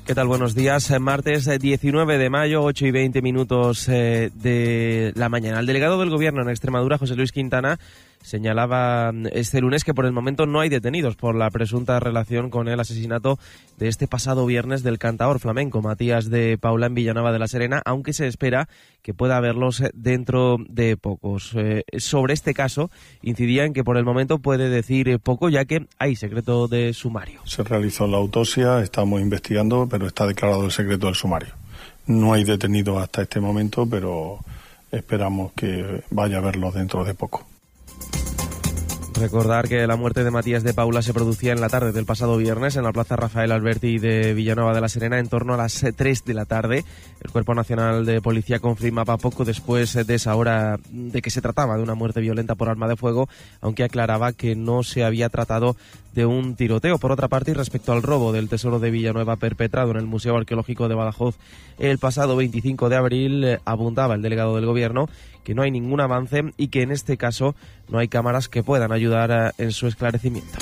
¿Qué tal? Buenos días. Martes 19 de mayo, 8 y 20 minutos de la mañana. El delegado del Gobierno en Extremadura, José Luis Quintana, señalaba este lunes que por el momento no hay detenidos por la presunta relación con el asesinato de este pasado viernes del cantaor flamenco Matías de Paula en Villanueva de la Serena, aunque se espera que pueda haberlos dentro de pocos. Sobre este caso, incidía en que por el momento puede decir poco, ya que hay secreto de sumario. Se realizó la autopsia, estamos investigando, pero está declarado el secreto del sumario. No hay detenidos hasta este momento, pero esperamos que vaya a verlos dentro de poco. Recordar que la muerte de Matías de Paula se producía en la tarde del pasado viernes en la Plaza Rafael Alberti de Villanueva de la Serena en torno a las 3 de la tarde. El Cuerpo Nacional de Policía confirmaba poco después de esa hora de que se trataba de una muerte violenta por arma de fuego, aunque aclaraba que no se había tratado de un tiroteo. Por otra parte, y respecto al robo del tesoro de Villanueva perpetrado en el Museo Arqueológico de Badajoz el pasado 25 de abril, apuntaba el delegado del Gobierno que no hay ningún avance y que en este caso no hay cámaras que puedan ayudar en su esclarecimiento.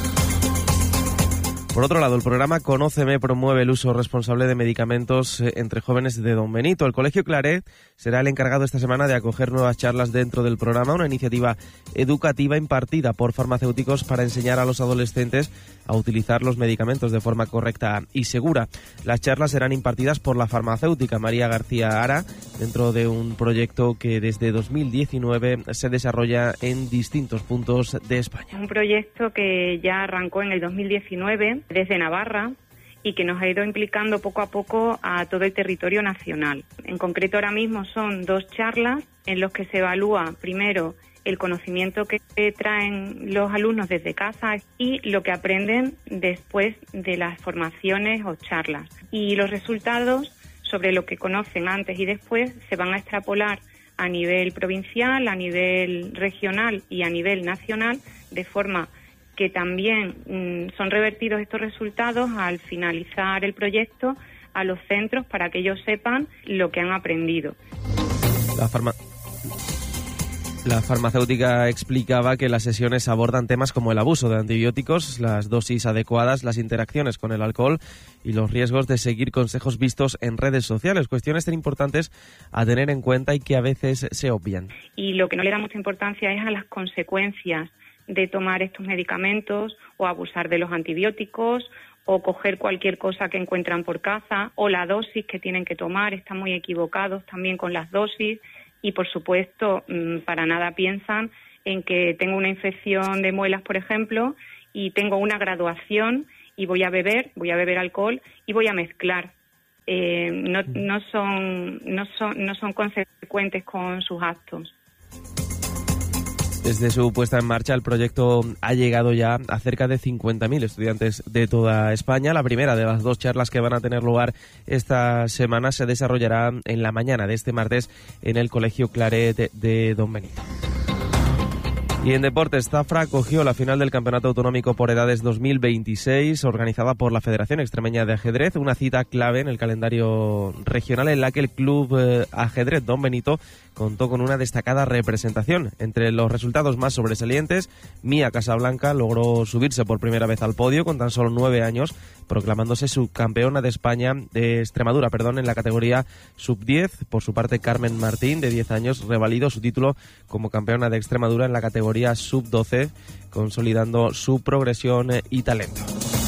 Por otro lado, el programa Conóceme promueve el uso responsable de medicamentos entre jóvenes de Don Benito. El Colegio Claret será el encargado esta semana de acoger nuevas charlas dentro del programa, una iniciativa educativa impartida por farmacéuticos para enseñar a los adolescentes a utilizar los medicamentos de forma correcta y segura. Las charlas serán impartidas por la farmacéutica María García Ara, dentro de un proyecto que desde 2019 se desarrolla en distintos puntos de España. Un proyecto que ya arrancó en el 2019 desde Navarra y que nos ha ido implicando poco a poco a todo el territorio nacional. En concreto, ahora mismo son 2 charlas en los que se evalúa primero el conocimiento que traen los alumnos desde casa y lo que aprenden después de las formaciones o charlas. Y los resultados sobre lo que conocen antes y después se van a extrapolar a nivel provincial, a nivel regional y a nivel nacional, de forma que también son revertidos estos resultados al finalizar el proyecto a los centros para que ellos sepan lo que han aprendido. La farmacéutica explicaba que las sesiones abordan temas como el abuso de antibióticos, las dosis adecuadas, las interacciones con el alcohol y los riesgos de seguir consejos vistos en redes sociales, cuestiones tan importantes a tener en cuenta y que a veces se obvian. Y lo que no le da mucha importancia es a las consecuencias de tomar estos medicamentos o abusar de los antibióticos o coger cualquier cosa que encuentran por casa o la dosis que tienen que tomar. Están muy equivocados también con las dosis y, por supuesto, para nada piensan en que tengo una infección de muelas, por ejemplo, y tengo una graduación y voy a beber alcohol y voy a mezclar. No son consecuentes con sus actos. Desde su puesta en marcha, el proyecto ha llegado ya a cerca de 50.000 estudiantes de toda España. La primera de las 2 charlas que van a tener lugar esta semana se desarrollará en la mañana de este martes en el Colegio Claret de Don Benito. Y en deportes, Zafra acogió la final del Campeonato Autonómico por Edades 2026, organizada por la Federación Extremeña de Ajedrez, una cita clave en el calendario regional en la que el Club Ajedrez Don Benito contó con una destacada representación. Entre los resultados más sobresalientes, Mía Casablanca logró subirse por primera vez al podio con tan solo 9 años, proclamándose subcampeona de España, de Extremadura, en la categoría sub-10. Por su parte, Carmen Martín, de 10 años, revalidó su título como campeona de Extremadura en la categoría sub-12, consolidando su progresión y talento.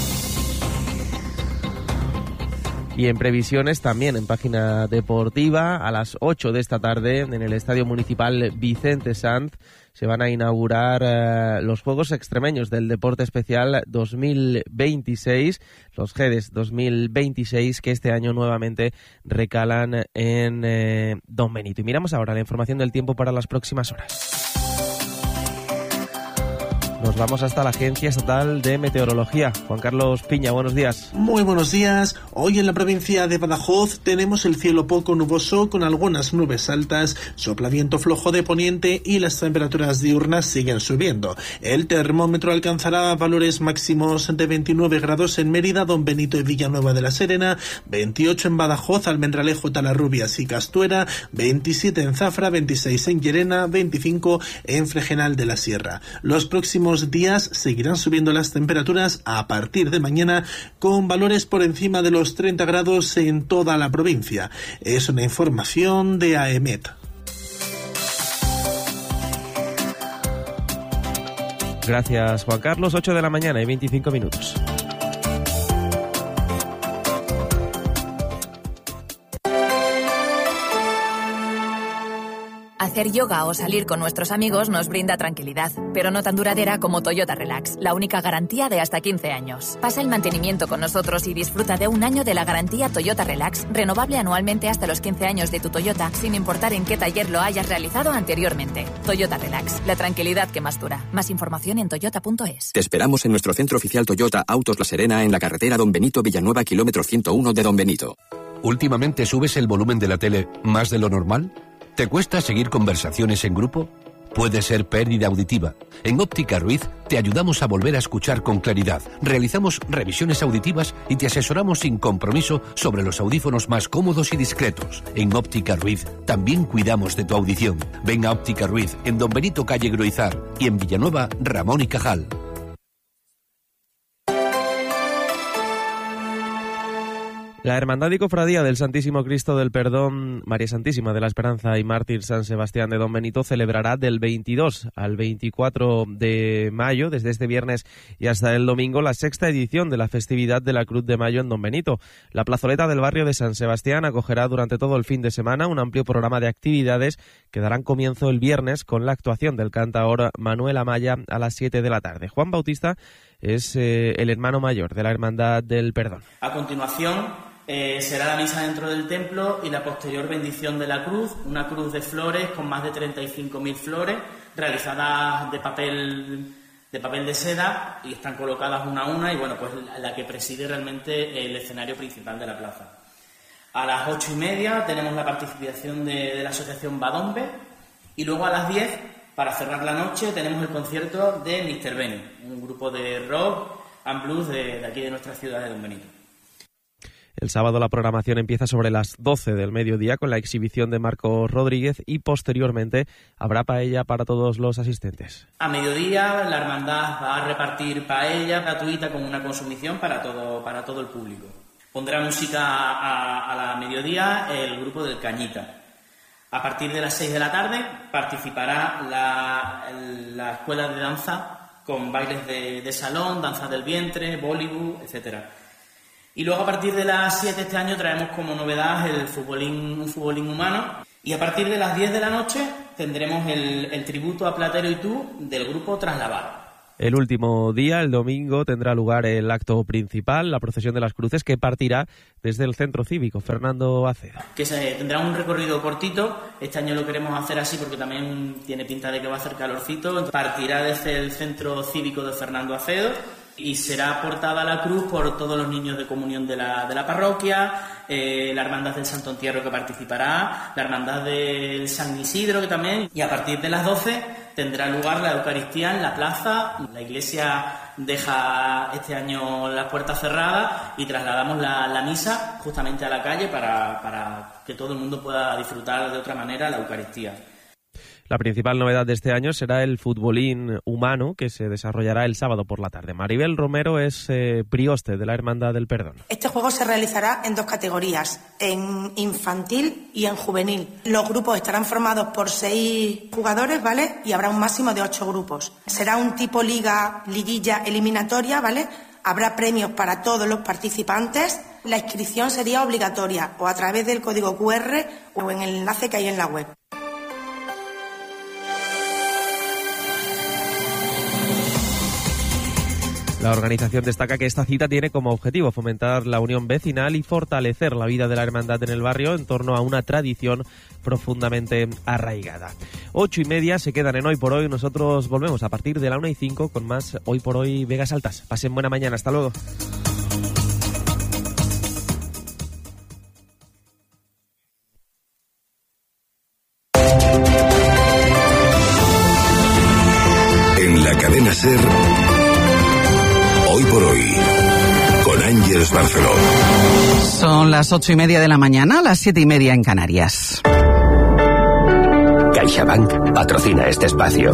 Y en previsiones, también en página deportiva, a las 8 de esta tarde en el Estadio Municipal Vicente Sanz se van a inaugurar los Juegos Extremeños del Deporte Especial 2026, los GEDES 2026, que este año nuevamente recalan en Don Benito. Y miramos ahora la información del tiempo para las próximas horas. Nos vamos hasta la Agencia Estatal de Meteorología. Juan Carlos Piña, buenos días. Muy buenos días. Hoy en la provincia de Badajoz tenemos el cielo poco nuboso con algunas nubes altas, sopla viento flojo de poniente y las temperaturas diurnas siguen subiendo. El termómetro alcanzará valores máximos de 29 grados en Mérida, Don Benito y Villanueva de la Serena, 28 en Badajoz, Almendralejo, Talarrubias y Castuera, 27 en Zafra, 26 en Llerena, 25 en Fregenal de la Sierra. Los próximos próximos días seguirán subiendo las temperaturas a partir de mañana, con valores por encima de los 30 grados en toda la provincia. Es una información de AEMET. Gracias, Juan Carlos. 8 de la mañana y 25 minutos. Hacer yoga o salir con nuestros amigos nos brinda tranquilidad, pero no tan duradera como Toyota Relax, la única garantía de hasta 15 años. Pasa el mantenimiento con nosotros y disfruta de un año de la garantía Toyota Relax, renovable anualmente hasta los 15 años de tu Toyota, sin importar en qué taller lo hayas realizado anteriormente. Toyota Relax, la tranquilidad que más dura. Más información en toyota.es. Te esperamos en nuestro centro oficial Toyota Autos La Serena, en la carretera Don Benito Villanueva, kilómetro 101 de Don Benito. ¿Últimamente subes el volumen de la tele más de lo normal? ¿Te cuesta seguir conversaciones en grupo? Puede ser pérdida auditiva. En Óptica Ruiz te ayudamos a volver a escuchar con claridad. Realizamos revisiones auditivas y te asesoramos sin compromiso sobre los audífonos más cómodos y discretos. En Óptica Ruiz también cuidamos de tu audición. Ven a Óptica Ruiz en Don Benito, calle Gruizar, y en Villanueva, Ramón y Cajal. La Hermandad y Cofradía del Santísimo Cristo del Perdón, María Santísima de la Esperanza y Mártir San Sebastián de Don Benito celebrará del 22 al 24 de mayo, desde este viernes y hasta el domingo, la sexta edición de la festividad de la Cruz de Mayo en Don Benito. La plazoleta del barrio de San Sebastián acogerá durante todo el fin de semana un amplio programa de actividades que darán comienzo el viernes con la actuación del cantaor Manuel Amaya a las 7 de la tarde. Juan Bautista es el hermano mayor de la Hermandad del Perdón. A continuación será la misa dentro del templo y la posterior bendición de la cruz, una cruz de flores con más de 35.000 flores realizadas de papel de seda, y están colocadas una a una, y bueno, pues la que preside realmente el escenario principal de la plaza. A las 8:30 tenemos la participación de la asociación Badombe, y luego a las 10, para cerrar la noche, tenemos el concierto de Mr. Benny, un grupo de rock and blues de aquí de nuestra ciudad de Don Benito. El sábado la programación empieza sobre las 12 del mediodía con la exhibición de Marcos Rodríguez, y posteriormente habrá paella para todos los asistentes. A mediodía la hermandad va a repartir paella gratuita con una consumición para todo el público. Pondrá música a la mediodía el grupo del Cañita. A partir de las 6 de la tarde participará la escuela de danza con bailes de salón, danza del vientre, Bollywood, etcétera. Y luego a partir de las 7 este año traemos como novedad un futbolín humano. Y a partir de las 10 de la noche tendremos el tributo a Platero y tú del grupo Traslavar. El último día, el domingo, tendrá lugar el acto principal, la procesión de las cruces, que partirá desde el Centro Cívico Fernando Acedo. Que tendrá un recorrido cortito. Este año lo queremos hacer así porque también tiene pinta de que va a hacer calorcito. Partirá desde el Centro Cívico de Fernando Acedo y será portada la cruz por todos los niños de comunión de la parroquia, la Hermandad del Santo Entierro, que participará, la Hermandad del San Isidro, que también, y a partir de las 12 tendrá lugar la Eucaristía en la plaza. La iglesia deja este año las puertas cerradas y trasladamos la misa justamente a la calle para que todo el mundo pueda disfrutar de otra manera la Eucaristía. La principal novedad de este año será el futbolín humano, que se desarrollará el sábado por la tarde. Maribel Romero es prioste de la Hermandad del Perdón. Este juego se realizará en 2 categorías, en infantil y en juvenil. Los grupos estarán formados por 6 jugadores, ¿vale? Y habrá un máximo de 8 grupos. Será un tipo liguilla eliminatoria, ¿vale? Habrá premios para todos los participantes. La inscripción sería obligatoria, o a través del código QR o en el enlace que hay en la web. La organización destaca que esta cita tiene como objetivo fomentar la unión vecinal y fortalecer la vida de la hermandad en el barrio en torno a una tradición profundamente arraigada. 8:30 se quedan en Hoy por Hoy. Nosotros volvemos a partir de la 1:05 con más Hoy por Hoy Vegas Altas. Pasen buena mañana. Hasta luego. En la cadena SER, Hoy por Hoy, con Ángeles Barceló. Son las 8:30 de la mañana, las 7:30 en Canarias. CaixaBank patrocina este espacio.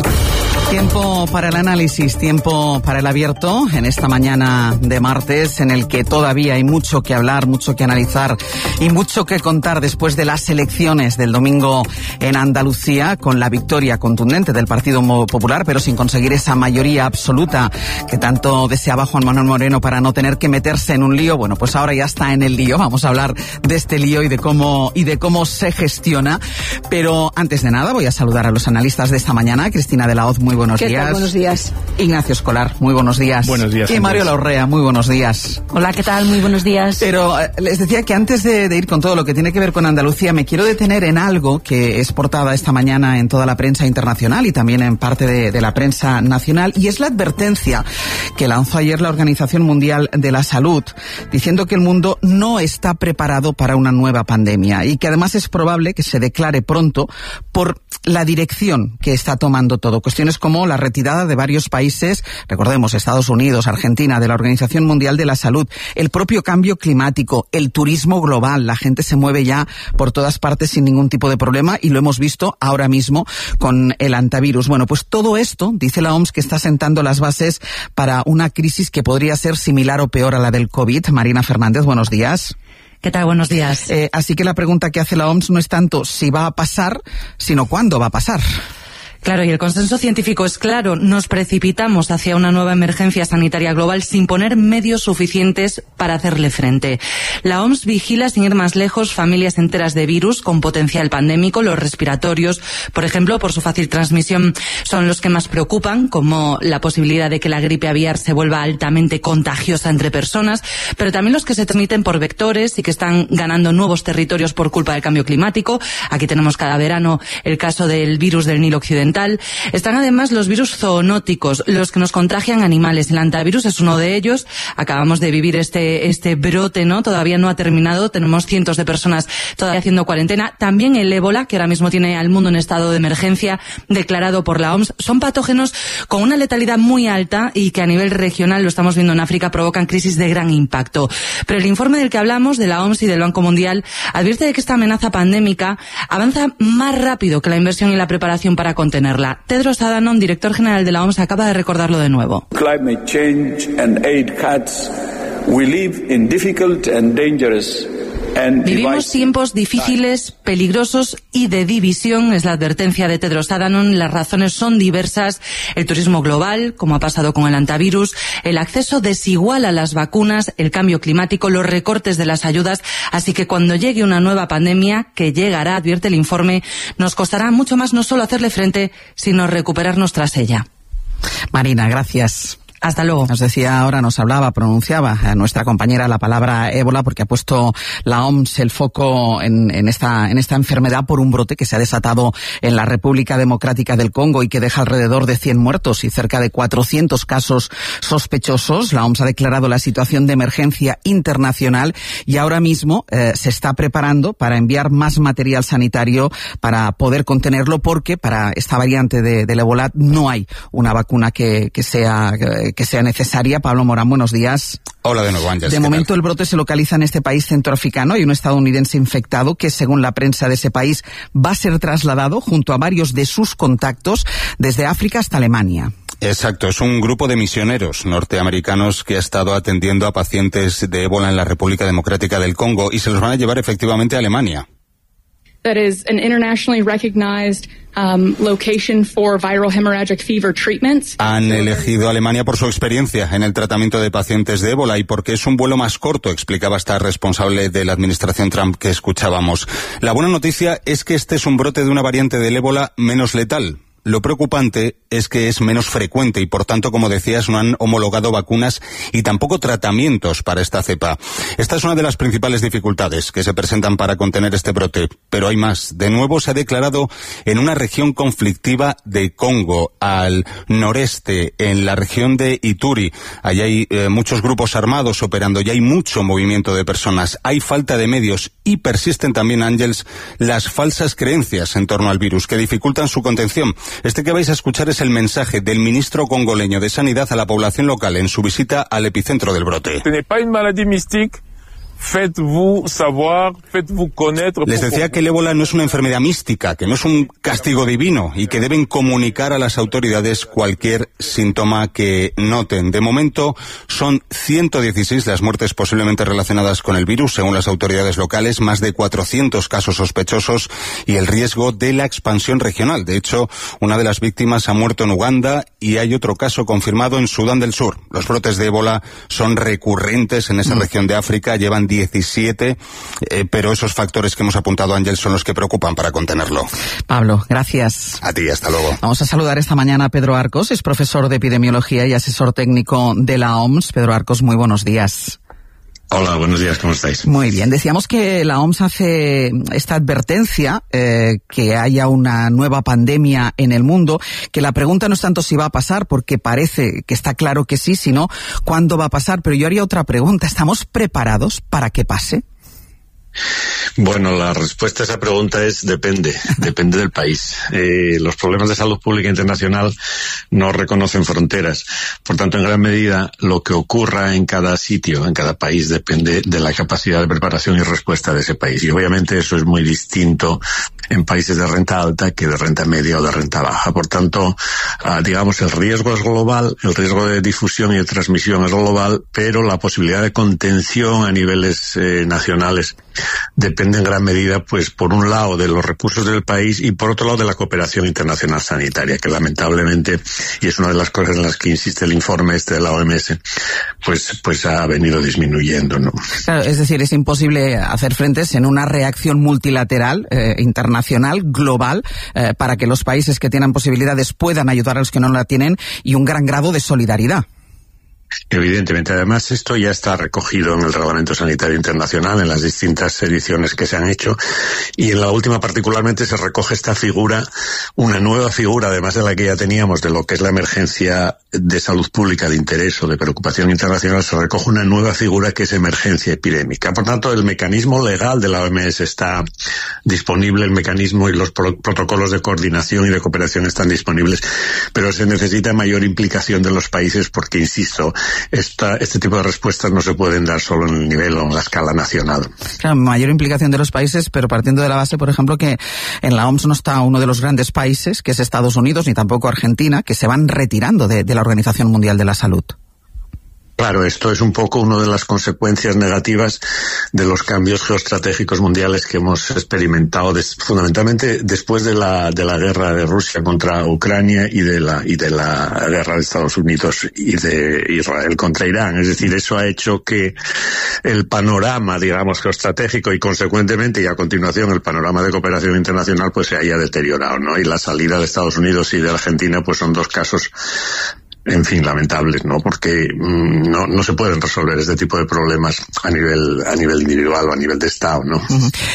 Tiempo para el análisis, tiempo para el abierto en esta mañana de martes en el que todavía hay mucho que hablar, mucho que analizar y mucho que contar después de las elecciones del domingo en Andalucía, con la victoria contundente del Partido Popular, pero sin conseguir esa mayoría absoluta que tanto deseaba Juan Manuel Moreno para no tener que meterse en un lío. Bueno, pues ahora ya está en el lío. Vamos a hablar de este lío y de cómo se gestiona. Pero antes de nada voy a saludar a los analistas de esta mañana. Cristina de la Hoz, muy buenos días. ¿Qué tal? Buenos días. Ignacio Escolar, muy buenos días. Buenos días. Y Mario Laurrea, muy buenos días. Hola, ¿qué tal? Muy buenos días. Pero les decía que antes de ir con todo lo que tiene que ver con Andalucía, me quiero detener en algo que es portada esta mañana en toda la prensa internacional y también en parte de la prensa nacional, y es la advertencia que lanzó ayer la Organización Mundial de la Salud, diciendo que el mundo no está preparado para una nueva pandemia y que además es probable que se declare pronto por la dirección que está tomando todo. Cuestiones como la retirada de varios países, recordemos Estados Unidos, Argentina, de la Organización Mundial de la Salud, el propio cambio climático, el turismo global. La gente se mueve ya por todas partes sin ningún tipo de problema y lo hemos visto ahora mismo con el antivirus. Bueno, pues todo esto, dice la OMS, que está sentando las bases para una crisis que podría ser similar o peor a la del COVID. Marina Fernández, buenos días. ¿Qué tal? Buenos días. Así que la pregunta que hace la OMS no es tanto si va a pasar, sino cuándo va a pasar. Claro, y el consenso científico es claro. Nos precipitamos hacia una nueva emergencia sanitaria global sin poner medios suficientes para hacerle frente. La OMS vigila, sin ir más lejos, familias enteras de virus con potencial pandémico. Los respiratorios, por ejemplo, por su fácil transmisión, son los que más preocupan, como la posibilidad de que la gripe aviar se vuelva altamente contagiosa entre personas, pero también los que se transmiten por vectores y que están ganando nuevos territorios por culpa del cambio climático. Aquí tenemos cada verano el caso del virus del Nilo Occidental. Están además los virus zoonóticos, los que nos contagian animales. El hantavirus es uno de ellos. Acabamos de vivir este brote, ¿no? Todavía no ha terminado. Tenemos cientos de personas todavía haciendo cuarentena. También el ébola, que ahora mismo tiene al mundo en estado de emergencia declarado por la OMS. Son patógenos con una letalidad muy alta y que a nivel regional, lo estamos viendo en África, provocan crisis de gran impacto. Pero el informe del que hablamos, de la OMS y del Banco Mundial, advierte de que esta amenaza pandémica avanza más rápido que la inversión y la preparación para contenerla. Tedros Adhanom, director general de la OMS, acaba de recordarlo de nuevo. Climate change and aid cuts. We live in difficult and dangerous. Vivimos tiempos difíciles, peligrosos y de división, es la advertencia de Tedros Adhanom. Las razones son diversas: el turismo global, como ha pasado con el hantavirus, el acceso desigual a las vacunas, el cambio climático, los recortes de las ayudas. Así que cuando llegue una nueva pandemia, que llegará, advierte el informe, nos costará mucho más no solo hacerle frente, sino recuperarnos tras ella. Marina, gracias. Hasta luego. Nos decía ahora, pronunciaba nuestra compañera la palabra ébola, porque ha puesto la OMS el foco en esta enfermedad por un brote que se ha desatado en la República Democrática del Congo y que deja alrededor de 100 muertos y cerca de 400 casos sospechosos. La OMS ha declarado la situación de emergencia internacional y ahora mismo se está preparando para enviar más material sanitario para poder contenerlo, porque para esta variante del ébola no hay una vacuna que sea necesaria. Pablo Morán, buenos días. Hola de nuevo, Ángeles. De momento el brote se localiza en este país centroafricano. Hay un estadounidense infectado que, según la prensa de ese país, va a ser trasladado junto a varios de sus contactos desde África hasta Alemania. Exacto, es un grupo de misioneros norteamericanos que ha estado atendiendo a pacientes de ébola en la República Democrática del Congo y se los van a llevar efectivamente a Alemania. That is an internationally recognized location for viral hemorrhagic fever treatments. Han elegido Alemania por su experiencia en el tratamiento de pacientes de ébola y porque es un vuelo más corto, explicaba esta responsable de la administración Trump que escuchábamos. La buena noticia es que este es un brote de una variante del ébola menos letal. Lo preocupante es que es menos frecuente y, por tanto, como decías, no han homologado vacunas y tampoco tratamientos para esta cepa. Esta es una de las principales dificultades que se presentan para contener este brote. Pero hay más. De nuevo se ha declarado en una región conflictiva de Congo, al noreste, en la región de Ituri. Allí hay muchos grupos armados operando y hay mucho movimiento de personas. Hay falta de medios y persisten también, Ángels, las falsas creencias en torno al virus que dificultan su contención. Este que vais a escuchar es el mensaje del ministro congoleño de Sanidad a la población local en su visita al epicentro del brote. faites-vous savoir, faites-vous connaître. Les decía que el ébola no es una enfermedad mística, que no es un castigo divino y que deben comunicar a las autoridades cualquier síntoma que noten. De momento son 116 las muertes posiblemente relacionadas con el virus, según las autoridades locales, más de 400 casos sospechosos y el riesgo de la expansión regional. De hecho, una de las víctimas ha muerto en Uganda y hay otro caso confirmado en Sudán del Sur. Los brotes de ébola son recurrentes en esa región de África, llevan 17, pero esos factores que hemos apuntado, Ángel, son los que preocupan para contenerlo. Pablo, gracias. A ti, hasta luego. Vamos a saludar esta mañana a Pedro Arcos, es profesor de epidemiología y asesor técnico de la OMS. Pedro Arcos, muy buenos días. Hola, buenos días, ¿cómo estáis? Muy bien, decíamos que la OMS hace esta advertencia, que haya una nueva pandemia en el mundo, que la pregunta no es tanto si va a pasar, porque parece que está claro que sí, sino cuándo va a pasar. Pero yo haría otra pregunta, ¿estamos preparados para que pase? Bueno, la respuesta a esa pregunta es depende del país. Los problemas de salud pública internacional no reconocen fronteras. Por tanto, en gran medida, lo que ocurra en cada sitio, en cada país, depende de la capacidad de preparación y respuesta de ese país. Y obviamente eso es muy distinto en países de renta alta que de renta media o de renta baja. Por tanto, digamos, el riesgo es global, el riesgo de difusión y de transmisión es global, pero la posibilidad de contención a niveles nacionales depende en gran medida, pues, por un lado de los recursos del país y por otro lado de la cooperación internacional sanitaria, que lamentablemente, y es una de las cosas en las que insiste el informe de la OMS, pues ha venido disminuyendo, ¿no? Claro, es decir, es imposible hacer frentes en una reacción multilateral, internacional, global, para que los países que tienen posibilidades puedan ayudar a los que no la tienen, y un gran grado de solidaridad. Evidentemente, además esto ya está recogido en el Reglamento Sanitario Internacional, en las distintas ediciones que se han hecho, y en la última particularmente se recoge esta figura, una nueva figura, además de la que ya teníamos, de lo que es la emergencia de salud pública de interés o de preocupación internacional, se recoge una nueva figura que es emergencia epidémica. Por tanto, el mecanismo legal de la OMS está disponible, el mecanismo y los protocolos de coordinación y de cooperación están disponibles, pero se necesita mayor implicación de los países porque, insisto, este tipo de respuestas no se pueden dar solo en el nivel o en la escala nacional. Claro, mayor implicación de los países, pero partiendo de la base, por ejemplo, que en la OMS no está uno de los grandes países, que es Estados Unidos, ni tampoco Argentina, que se van retirando de la Organización Mundial de la Salud. Claro, esto es un poco una de las consecuencias negativas de los cambios geoestratégicos mundiales que hemos experimentado fundamentalmente después de la guerra de Rusia contra Ucrania y de la guerra de Estados Unidos y de Israel contra Irán. Es decir, eso ha hecho que el panorama, digamos, geoestratégico y consecuentemente y a continuación el panorama de cooperación internacional pues se haya deteriorado, ¿no? Y la salida de Estados Unidos y de Argentina pues son dos casos, en fin, lamentables, ¿no? Porque no se pueden resolver este tipo de problemas a nivel individual o a nivel de Estado, ¿no?